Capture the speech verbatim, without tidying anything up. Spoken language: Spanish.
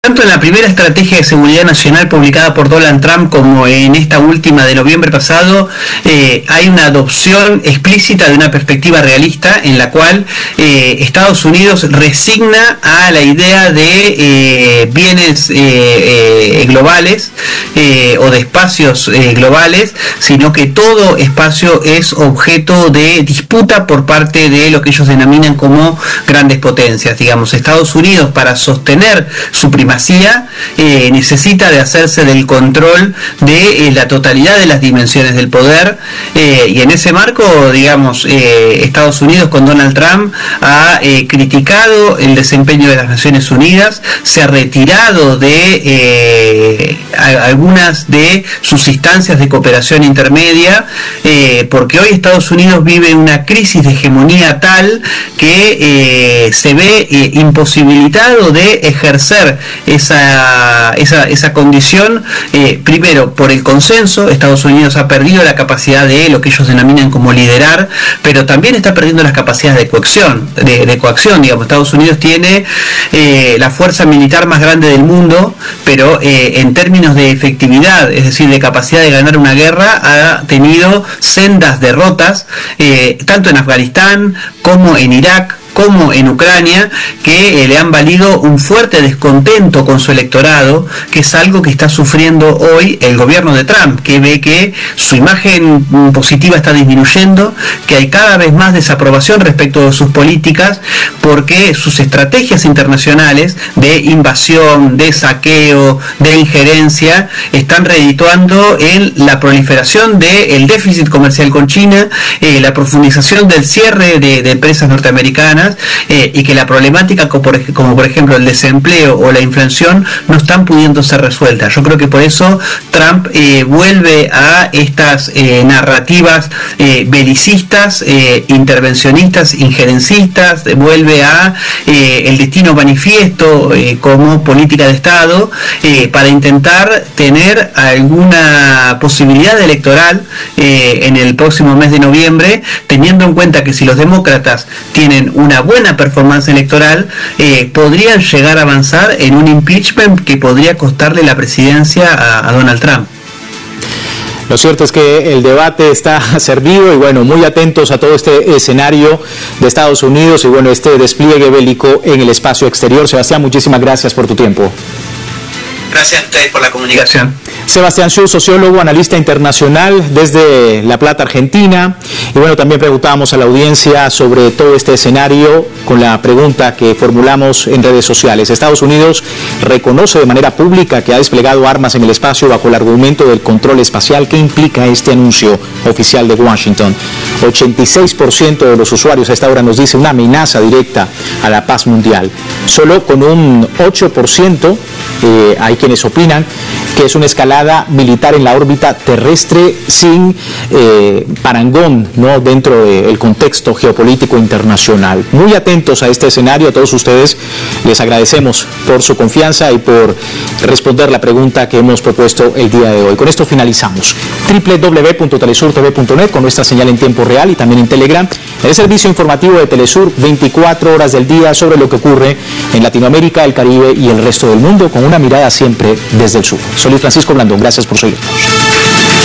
Tanto en la primera estrategia de seguridad nacional publicada por Donald Trump como en esta última de noviembre pasado, eh, hay una adopción explícita de una perspectiva realista en la cual eh, Estados Unidos resigna a la idea de eh, bienes eh, eh, globales eh, o de espacios eh, globales, sino que todo espacio es objeto de disputa por parte de lo que ellos denominan como grandes potencias. Digamos, Estados Unidos, para sostener su primacía Eh, necesita de hacerse del control de eh, la totalidad de las dimensiones del poder, eh, y en ese marco, digamos, eh, Estados Unidos con Donald Trump ha eh, criticado el desempeño de las Naciones Unidas, se ha retirado de eh, a, algunas de sus instancias de cooperación intermedia, eh, porque hoy Estados Unidos vive una crisis de hegemonía tal que eh, se ve eh, imposibilitado de ejercer Esa, esa, esa condición, eh, primero por el consenso. Estados Unidos ha perdido la capacidad de lo que ellos denominan como liderar, pero también está perdiendo las capacidades de coacción, de, de coacción, digamos. Estados Unidos tiene eh, la fuerza militar más grande del mundo, pero eh, en términos de efectividad, es decir, de capacidad de ganar una guerra, ha tenido sendas derrotas, eh, tanto en Afganistán como en Irak, como en Ucrania, que eh, le han valido un fuerte descontento con su electorado, que es algo que está sufriendo hoy el gobierno de Trump, que ve que su imagen positiva está disminuyendo, que hay cada vez más desaprobación respecto de sus políticas, porque sus estrategias internacionales de invasión, de saqueo, de injerencia, están redituando en la proliferación del déficit comercial con China, eh, la profundización del cierre de, de empresas norteamericanas, Eh, y que la problemática como por, como por ejemplo el desempleo o la inflación no están pudiendo ser resueltas. Yo creo que por eso Trump eh, vuelve a estas eh, narrativas eh, belicistas, eh, intervencionistas, injerencistas, vuelve a eh, el destino manifiesto eh, como política de Estado, eh, para intentar tener alguna posibilidad electoral eh, en el próximo mes de noviembre, teniendo en cuenta que si los demócratas tienen una buena performance electoral, eh, podrían llegar a avanzar en un impeachment que podría costarle la presidencia a, a Donald Trump. Lo cierto es que el debate está servido y bueno, muy atentos a todo este escenario de Estados Unidos y bueno, este despliegue bélico en el espacio exterior. Sebastián, muchísimas gracias por tu tiempo. Gracias a ustedes por la comunicación. Sebastián Schulz, sociólogo, analista internacional desde La Plata, Argentina. Y bueno, también preguntábamos a la audiencia sobre todo este escenario con la pregunta que formulamos en redes sociales. Estados Unidos reconoce de manera pública que ha desplegado armas en el espacio bajo el argumento del control espacial. ¿Qué implica este anuncio oficial de Washington? ochenta y seis por ciento de los usuarios a esta hora nos dice una amenaza directa a la paz mundial. Solo con un ocho por ciento eh, hay quienes opinan que es una escalada militar en la órbita terrestre sin eh, parangón, ¿no?, dentro del contexto geopolítico internacional. Muy atentos a este escenario. A todos ustedes les agradecemos por su confianza y por responder la pregunta que hemos propuesto el día de hoy. Con esto finalizamos. doble u doble u doble u punto telesur t v punto net con nuestra señal en tiempo real y también en Telegram, el servicio informativo de Telesur veinticuatro horas del día sobre lo que ocurre en Latinoamérica, el Caribe y el resto del mundo, con una mirada siempre desde el sur. Soy Luis Francisco Blandón, gracias por seguirnos.